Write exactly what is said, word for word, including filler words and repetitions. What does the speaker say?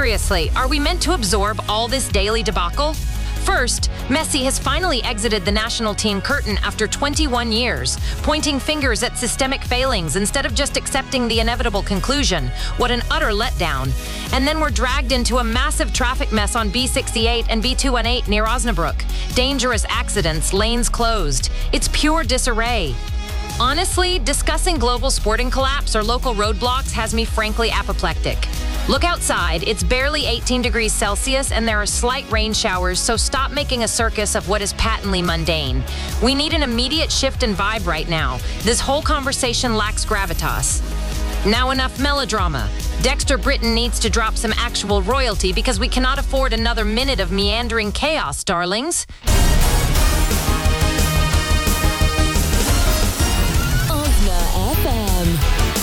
Seriously, are we meant to absorb all this daily debacle? First, Messi has finally exited the national team curtain after twenty-one years, pointing fingers at systemic failings instead of just accepting the inevitable conclusion. What an utter letdown. And then we're dragged into a massive traffic mess on B sixty-eight and B two eighteen near Osnabrück. Dangerous accidents, lanes closed. It's pure disarray. Honestly, discussing global sporting collapse or local roadblocks has me frankly apoplectic. Look outside, it's barely eighteen degrees Celsius and there are slight rain showers, so stop making a circus of what is patently mundane. We need an immediate shift in vibe right now. This whole conversation lacks gravitas. Now enough melodrama. Dexter Britain needs to drop some actual royalty because we cannot afford another minute of meandering chaos, darlings.